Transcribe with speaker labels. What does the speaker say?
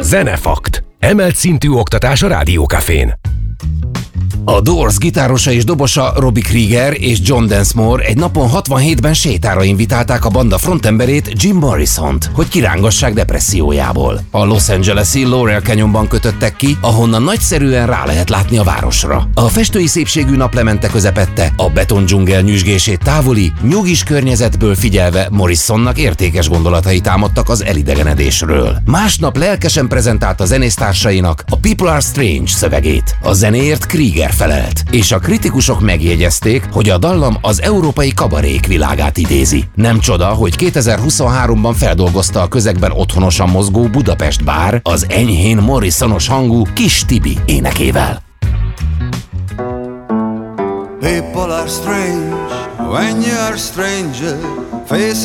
Speaker 1: Zenefakt. Emelt szintű oktatás a Rádió Cafén.
Speaker 2: A Doors gitárosa és dobosa Robbie Krieger és John Densmore egy napon 67-ben sétára invitálták a banda frontemberét Jim Morrisont, hogy kirángassák depressziójából. A Los Angeles-i Laurel Canyonban kötöttek ki, ahonnan nagyszerűen rá lehet látni a városra. A festői szépségű naplemente közepette a betondzsungel nyüzsgését távoli, nyugis környezetből figyelve Morrisonnak értékes gondolatai támadtak az elidegenedésről. Másnap lelkesen prezentálta zenésztársainak a People Are Strange szövegét. A zenéért Krieger felelt, és a kritikusok megjegyezték, hogy a dallam az európai kabarék világát idézi. Nem csoda, hogy 2023-ban feldolgozta a közegben otthonosan mozgó Budapest bár az enyhén Morrisonos hangú Kis Tibi énekével.
Speaker 3: People are strange when you're a stranger. Face